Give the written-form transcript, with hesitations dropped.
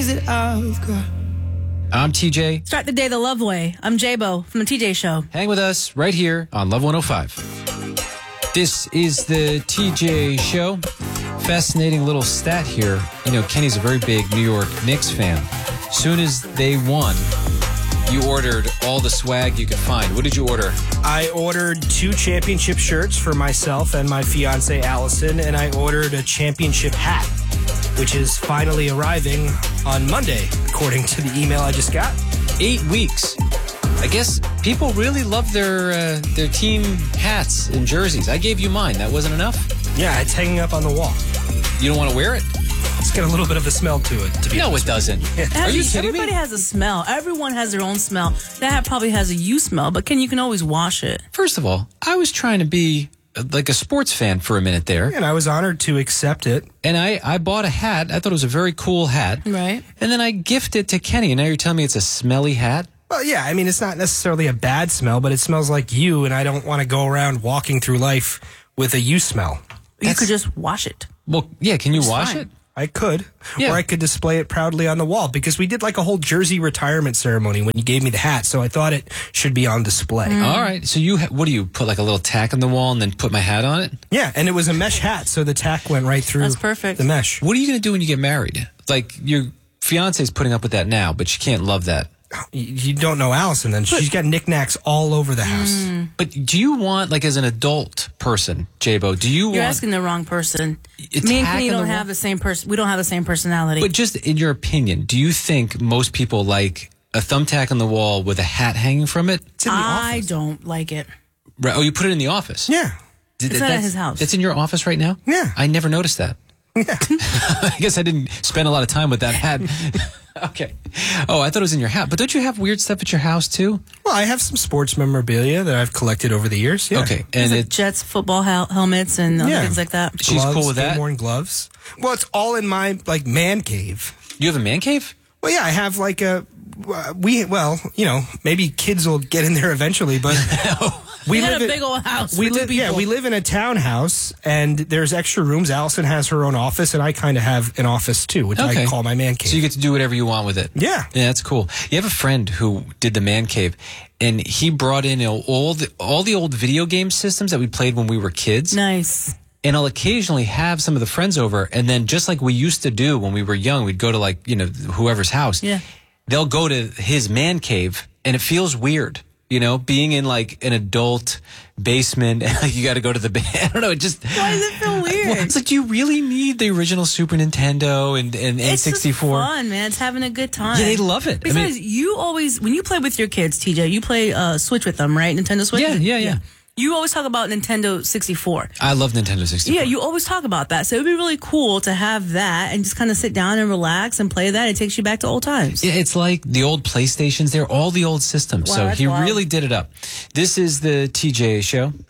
days that I've got. I'm TJ. Start the day the love way. I'm J-Bo from the TJ Show. Hang with us right here on Love 105. This is the TJ Show. Fascinating little stat here. You know, Kenny's a very big New York Knicks fan. Soon as they won, you ordered all the swag you could find. What did you order? I ordered 2 championship shirts for myself and my fiance Allison, and I ordered a championship hat, which is finally arriving on Monday, according to the email I just got. 8 weeks. I guess people really love their team hats and jerseys. I gave you mine. That wasn't enough? Yeah, it's hanging up on the wall. You don't want to wear it? It's got a little bit of a smell to it, to be honest. No, it doesn't. Are you kidding me? Everybody has a smell. Everyone has their own smell. That hat probably has a you smell, but you can always wash it. First of all, I was trying to be like a sports fan for a minute there. And I was honored to accept it. And I bought a hat. I thought it was a very cool hat. Right. And then I gifted it to Kenny. And now you're telling me it's a smelly hat? Well, yeah, I mean, it's not necessarily a bad smell, but it smells like you, and I don't want to go around walking through life with a you smell. You could just wash it. Well, yeah, can you It's wash fine. it? I could. Yeah. Or I could display it proudly on the wall, because we did like a whole jersey retirement ceremony when you gave me the hat, so I thought it should be on display. All right. So what do you put, like a little tack on the wall and then put my hat on it? Yeah, and it was a mesh hat, so the tack went right through. That's perfect. The mesh. What are you going to do when you get married? Like, your fiance's putting up with that now, but she can't love that. You don't know Allison, then. She's got knickknacks all over the house. But do you want, like, as an adult person, J-Bo, do you You're want... asking the wrong person. a Me and tack Kenny on the don't wall? have the same person. We don't have the same personality. But just in your opinion, do you think most people like a thumbtack on the wall with a hat hanging from it? It's in the I office. don't like it. Right. Oh, you put it in the office? Yeah. It's not at his house. It's in your office right now? Yeah. I never noticed that. Yeah. I guess I didn't spend a lot of time with that hat. Okay. Oh, I thought it was in your hat. But don't you have weird stuff at your house, too? Well, I have some sports memorabilia that I've collected over the years. Yeah. Okay. There's And like Jets football helmets and other Yeah. things like that. she's Gloves, cool with that? game-worn gloves. Well, it's all in my, like, man cave. You have a man cave? Well, yeah, I have like maybe kids will get in there eventually, but We got a big old house. We for two live, yeah, people. we live in a townhouse, and there's extra rooms. Allison has her own office, and I kind of have an office too, which Okay. I call my man cave. So you get to do whatever you want with it. Yeah. Yeah, that's cool. You have a friend who did the man cave, and he brought in all the old video game systems that we played when we were kids. Nice. And I'll occasionally have some of the friends over, and then just like we used to do when we were young, we'd go to whoever's house. Yeah. They'll go to his man cave, and it feels weird, being in like an adult basement, and like you got to go to the I don't know, it just... Why does it feel weird? Well, it's like, do you really need the original Super Nintendo and It's N64? just fun, man. It's having a good time. Yeah, they love it. Besides, you always, when you play with your kids, TJ, you play Switch with them, right? Nintendo Switch? Yeah. You always talk about Nintendo 64. I love Nintendo 64. Yeah, you always talk about that. So it would be really cool to have that and just kind of sit down and relax and play that. It takes you back to old times. Yeah, it's like the old PlayStations. They're all the old systems. Wow, So that's he wild. really did it up. This is the TJ Show.